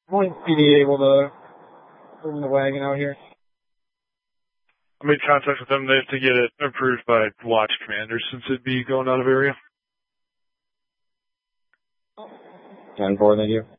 When PD able to bring the wagon out here? I made contact with them. They have to get it approved by watch commanders since it'd be going out of area. 10-4, thank you.